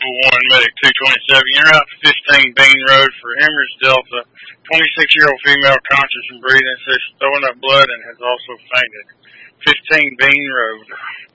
One Medic 227. You're out to 15 Bean Road for Hemorrhage Delta. 26-year-old female conscious and breathing, says she's throwing up blood and has also fainted. 15 Bean Road.